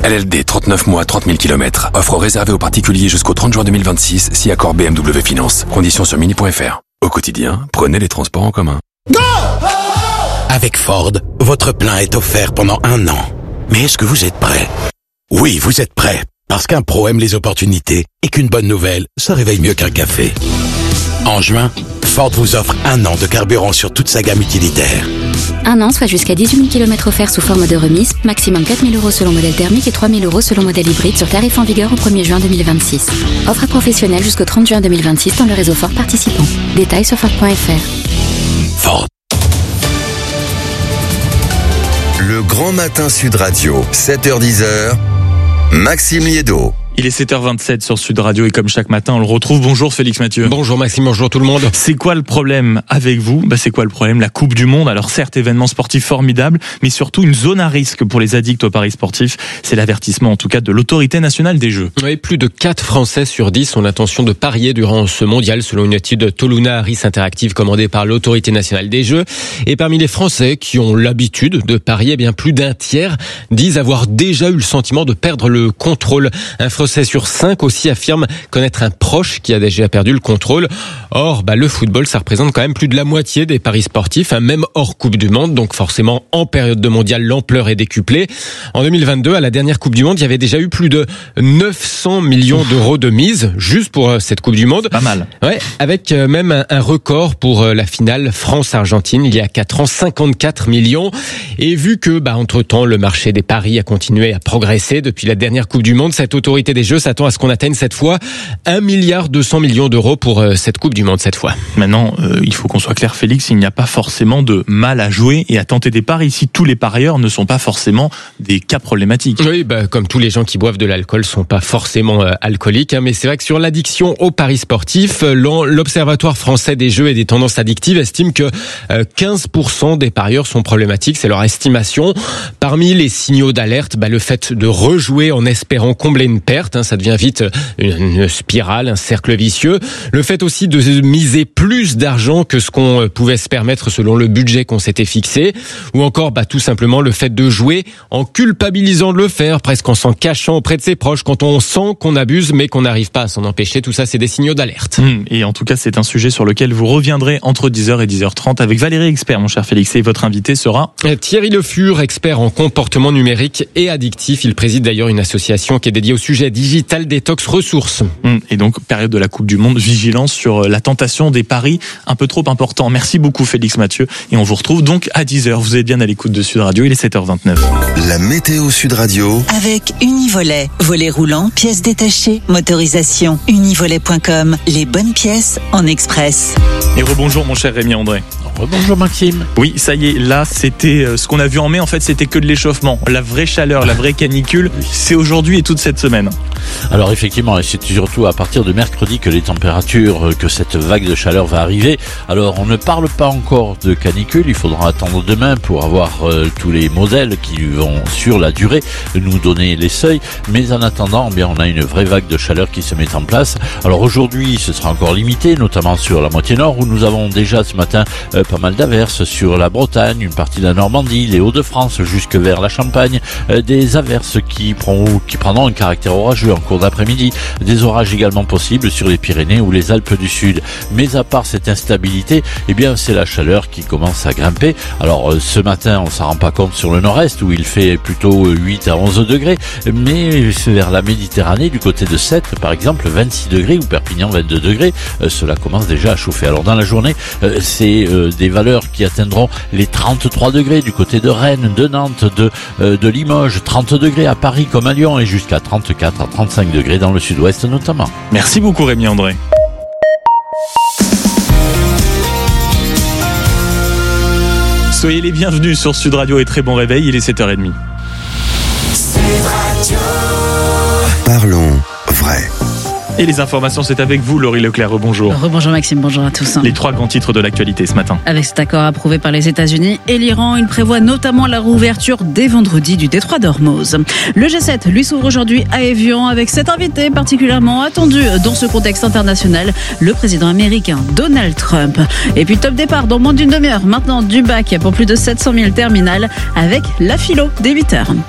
LLD 39 mois, 30 000 km. Offre réservée aux particuliers jusqu'au 30 juin 2026, si accord BMW Finance. Conditions sur mini.fr. Au quotidien, prenez les transports en commun. Go! Avec Ford, votre plein est offert pendant 1 an. Mais est-ce que vous êtes prêt? Oui, vous êtes prêt. Parce qu'un pro aime les opportunités et qu'une bonne nouvelle, ça réveille mieux qu'un café. En juin, Ford vous offre 1 an de carburant sur toute sa gamme utilitaire. 1 an, soit jusqu'à 18 000 km offerts sous forme de remise, maximum 4 000 € selon modèle thermique et 3 000 € selon modèle hybride sur tarif en vigueur au 1er juin 2026. Offre professionnelle jusqu'au 30 juin 2026 dans le réseau Ford participant. Détails sur Ford.fr. Ford. Le Grand Matin Sud Radio, 7h-10h, Maxime Liédo. Il est 7h27 sur Sud Radio et comme chaque matin, on le retrouve. Bonjour Félix Mathieu. Bonjour Maxime, bonjour tout le monde. C'est quoi le problème avec vous ? C'est quoi le problème ? La Coupe du Monde, alors certes, événement sportif formidable, mais surtout une zone à risque pour les addicts aux paris sportifs. C'est l'avertissement en tout cas de l'Autorité nationale des jeux. Oui, plus de 4 Français sur 10 ont l'intention de parier durant ce mondial, selon une étude Toluna Harris Interactive commandée par l'Autorité nationale des jeux. Et parmi les Français qui ont l'habitude de parier, bien plus d'un tiers disent avoir déjà eu le sentiment de perdre le contrôle. Un Français sur 5 aussi affirme connaître un proche qui a déjà perdu le contrôle. Or, le football, ça représente quand même plus de la moitié des paris sportifs, même hors Coupe du Monde. Donc forcément, en période de mondial, l'ampleur est décuplée. En 2022, à la dernière Coupe du Monde, il y avait déjà eu plus de 900 millions d'euros de mise, juste pour cette Coupe du Monde. Pas mal. Ouais, avec même un record pour la finale France-Argentine, il y a 4 ans, 54 millions. Et vu que, entre-temps, le marché des paris a continué à progresser depuis la dernière Coupe du Monde, cette autorité des jeux s'attend à ce qu'on atteigne cette fois 1,2 milliard d'euros pour cette Coupe du Monde cette fois. Maintenant, il faut qu'on soit clair, Félix, il n'y a pas forcément de mal à jouer et à tenter des paris. Si tous les parieurs ne sont pas forcément des cas problématiques. Oui, comme tous les gens qui boivent de l'alcool sont pas forcément alcooliques, mais c'est vrai que sur l'addiction aux paris sportifs, l'Observatoire français des jeux et des tendances addictives estime que 15% des parieurs sont problématiques, c'est leur estimation. Parmi les signaux d'alerte, le fait de rejouer en espérant combler une perte, ça devient vite une spirale, un cercle vicieux. Le fait aussi de miser plus d'argent que ce qu'on pouvait se permettre selon le budget qu'on s'était fixé, ou encore tout simplement le fait de jouer en culpabilisant de le faire, presque en s'en cachant auprès de ses proches, quand on sent qu'on abuse mais qu'on n'arrive pas à s'en empêcher. Tout ça, c'est des signaux d'alerte. Et en tout cas, c'est un sujet sur lequel vous reviendrez entre 10h et 10h30 avec Valérie Expert, mon cher Félix, et votre invité sera Thierry Le Fur, expert en comportement numérique et addictif. Il préside d'ailleurs une association qui est dédiée au sujet Digital Detox Ressources. Et donc, période de la Coupe du Monde, vigilance sur la tentation des paris un peu trop importants. Merci beaucoup Félix Mathieu. Et on vous retrouve donc à 10h. Vous êtes bien à l'écoute de Sud Radio, il est 7h29. La météo Sud Radio. Avec Univolet. Volet roulant, pièces détachées, motorisation. Univolet.com. Les bonnes pièces en express. Et rebonjour mon cher Rémi André. Bonjour Maxime. Oui, ça y est, là c'était ce qu'on a vu en mai, en fait c'était que de l'échauffement. La vraie chaleur, la vraie canicule, c'est aujourd'hui et toute cette semaine. Alors effectivement, et c'est surtout à partir de mercredi que les températures, que cette vague de chaleur va arriver. Alors on ne parle pas encore de canicule, il faudra attendre demain pour avoir tous les modèles qui vont sur la durée nous donner les seuils. Mais en attendant, on a une vraie vague de chaleur qui se met en place. Alors aujourd'hui, ce sera encore limité, notamment sur la moitié nord où nous avons déjà ce matin pas mal d'averses sur la Bretagne, une partie de la Normandie, les Hauts-de-France jusque vers la Champagne, des averses qui prendront un caractère orageux en cours d'après-midi, des orages également possibles sur les Pyrénées ou les Alpes du Sud. Mais à part cette instabilité, c'est la chaleur qui commence à grimper. Alors ce matin, on s'en rend pas compte sur le nord-est où il fait plutôt 8 à 11 degrés, mais vers la Méditerranée, du côté de Sète par exemple, 26 degrés ou Perpignan 22 degrés, cela commence déjà à chauffer. Alors dans la journée, c'est des valeurs qui atteindront les 33 degrés du côté de Rennes, de Nantes, de Limoges, 30 degrés à Paris comme à Lyon et jusqu'à 34 à 35 degrés dans le sud-ouest notamment. Merci beaucoup Rémi André. Soyez les bienvenus sur Sud Radio et très bon réveil, il est 7h30. Parlons vrai. Et les informations, c'est avec vous, Laurie Leclerc. Rebonjour. Rebonjour Maxime, bonjour à tous. Les 3 grands titres de l'actualité ce matin. Avec cet accord approuvé par les États-Unis et l'Iran, il prévoit notamment la réouverture dès vendredi du détroit d'Ormuz. Le G7, lui, s'ouvre aujourd'hui à Évian avec cet invité particulièrement attendu dans ce contexte international, le président américain Donald Trump. Et puis top départ dans moins d'une demi-heure, maintenant du bac pour plus de 700 000 terminales avec la philo dès 8h.